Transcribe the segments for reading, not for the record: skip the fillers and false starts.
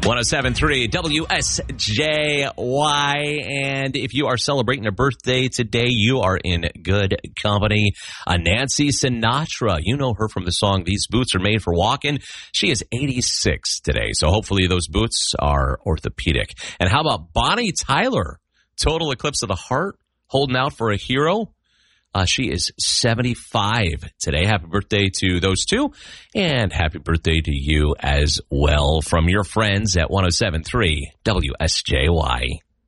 107.3 WSJY. And if you are celebrating a birthday today, you are in good company. Nancy Sinatra, you know her from the song These Boots Are Made for Walking. She is 86 today, so hopefully those boots are orthopedic. And how about Bonnie Tyler? Total Eclipse of the Heart, holding out for a hero. She is 75 today. Happy birthday to those two. And happy birthday to you as well from your friends at 107.3 WSJY.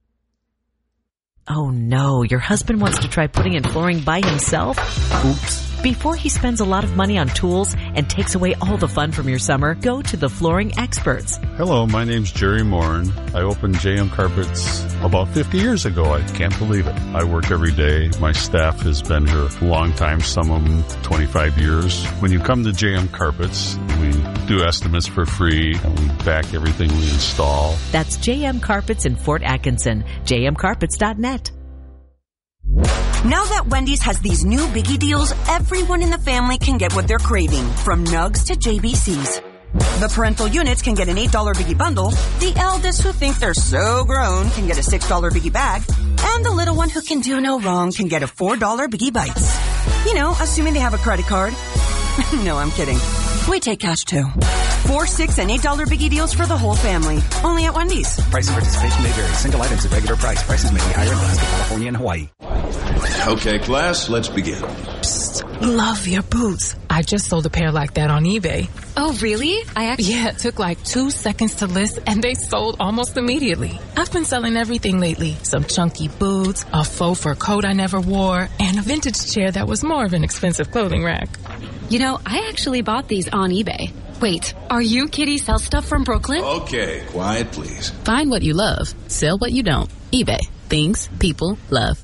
Oh no, your husband wants to try putting in flooring by himself? Oops. Before he spends a lot of money on tools and takes away all the fun from your summer, go to the flooring experts. Hello, my name's Jerry Morin. I opened JM Carpets about 50 years ago. I can't believe it. I work every day. My staff has been here a long time, some of them 25 years. When you come to JM Carpets, we do estimates for free and we back everything we install. That's JM Carpets in Fort Atkinson, jmcarpets.net. Now that Wendy's has these new biggie deals, everyone in the family can get what they're craving, from nugs to JBCs. The parental units can get an $8 biggie bundle, the eldest who think they're so grown can get a $6 biggie bag, and the little one who can do no wrong can get a $4 biggie bites. You know, assuming they have a credit card. No, I'm kidding. We take cash too. 4, 6, and $8 biggie deals for the whole family. Only at Wendy's. Price and participation may vary. Single items at regular price. Prices may be higher in Alaska, California, and Hawaii. Okay, class, let's begin. Psst, love your boots. I just sold a pair like that on eBay. Oh, really? Yeah, it took like 2 seconds to list, and they sold almost immediately. I've been selling everything lately. Some chunky boots, a faux fur coat I never wore, and a vintage chair that was more of an expensive clothing rack. You know, I actually bought these on eBay. Wait, are you Kitty Sell Stuff from Brooklyn? Okay, quiet, please. Find what you love. Sell what you don't. eBay. Things people love.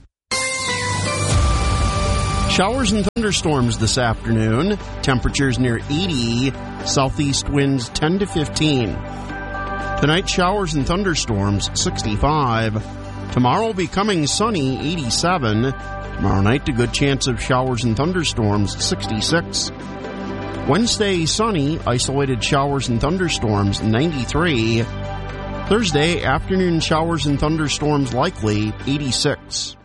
Showers and thunderstorms this afternoon. Temperatures near 80. Southeast winds 10 to 15. Tonight, showers and thunderstorms 65. Tomorrow becoming sunny 87. Tomorrow night, a good chance of showers and thunderstorms 66. Wednesday, sunny, isolated showers and thunderstorms 93. Thursday, afternoon showers and thunderstorms likely 86.